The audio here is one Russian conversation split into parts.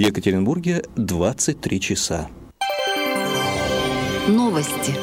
Екатеринбурге 23 часа. Новости.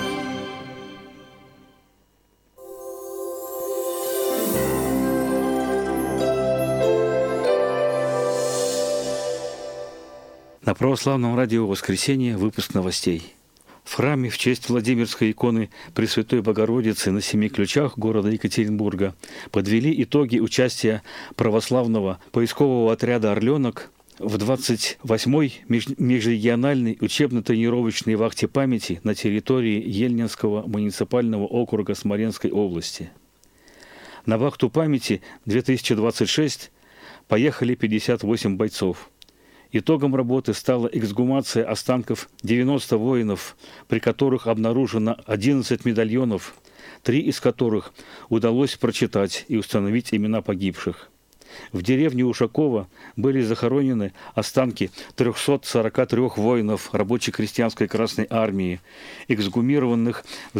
На православном радио «Воскресенье» выпуск новостей. В храме в честь Владимирской иконы Пресвятой Богородицы на Семи Ключах города Екатеринбурга подвели итоги участия православного поискового отряда «Орленок» в 28-й межрегиональной учебно-тренировочной вахте памяти на территории Ельнинского муниципального округа Смоленской области. На вахту памяти 2026 поехали 58 бойцов. Итогом работы стала эксгумация останков 90 воинов, при которых обнаружено 11 медальонов, 3 из которых удалось прочитать и установить имена погибших. В деревне Ушакова были захоронены останки 343 воинов рабоче-крестьянской Красной Армии, эксгумированных в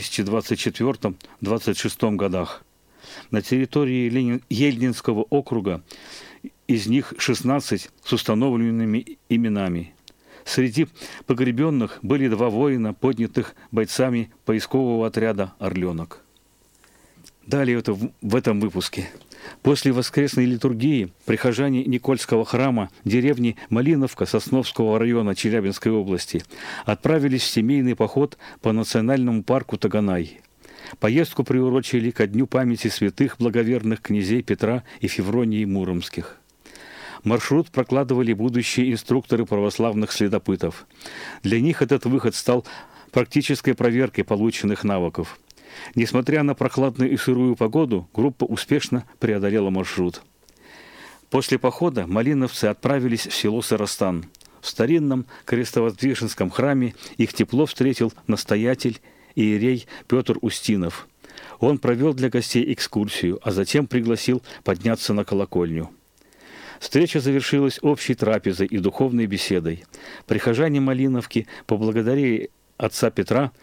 2024-2026 годах. На территории Ельнинского округа из них 16 с установленными именами. Среди погребенных были 2 воина, поднятых бойцами поискового отряда «Орленок». Далее в этом выпуске. После воскресной литургии прихожане Никольского храма деревни Малиновка Сосновского района Челябинской области отправились в семейный поход по национальному парку Таганай. Поездку приурочили ко дню памяти святых благоверных князей Петра и Февронии Муромских. Маршрут прокладывали будущие инструкторы православных следопытов. Для них этот выход стал практической проверкой полученных навыков. Несмотря на прохладную и сырую погоду, группа успешно преодолела маршрут. После похода малиновцы отправились в село Сарастан. В старинном крестовоздвиженском храме их тепло встретил настоятель иерей Петр Устинов. Он провел для гостей экскурсию, а затем пригласил подняться на колокольню. Встреча завершилась общей трапезой и духовной беседой. Прихожане Малиновки поблагодарили отца Петра